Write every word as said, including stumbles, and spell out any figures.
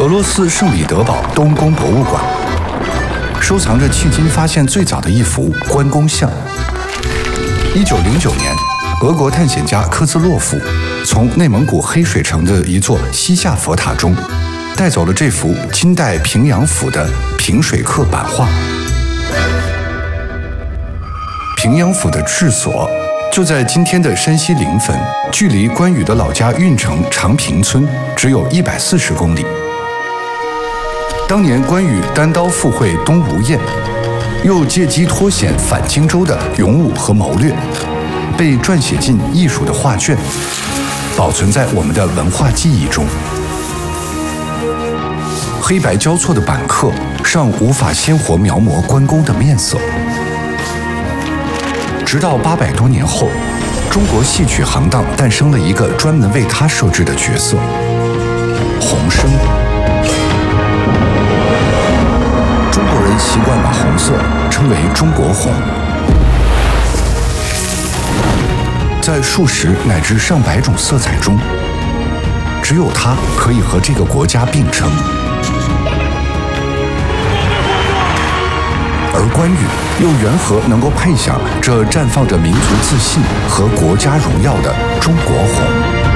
俄罗斯圣彼得堡东宫博物馆收藏着迄今发现最早的一幅关公像。一九零九年，俄国探险家科兹洛夫从内蒙古黑水城的一座西夏佛塔中带走了这幅金代平阳府的平水刻版画。平阳府的治所就在今天的山西临汾，距离关羽的老家运城长平村只有一百四十公里。当年关羽单刀赴会东吴堰，又借机脱险反荆州的勇武和谋略，被撰写进艺术的画卷，保存在我们的文化记忆中。黑白交错的板刻尚无法鲜活描摹关公的面色。直到八百多年后，中国戏曲行当诞生了一个专门为他设置的角色——红生。中国人习惯把红色称为中国红，在数十乃至上百种色彩中，只有它可以和这个国家并称。而关羽又缘何能够配享这绽放着民族自信和国家荣耀的中国红？